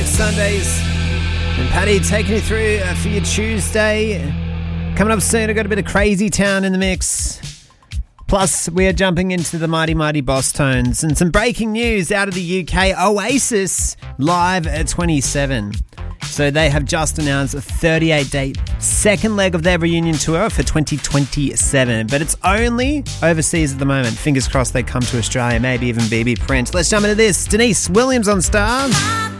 Sundays. And Paddy taking you through for your Tuesday. Coming up soon, I've got a bit of Crazy Town in the mix. Plus, we are jumping into the Mighty Mighty Boss Tones. And some breaking news out of the UK. Oasis live at 27. So they have just announced a 38-day second leg of their reunion tour for 2027. But it's only overseas at the moment. Fingers crossed they come to Australia, maybe even BB Prince. Let's jump into this. Denise Williams on Star.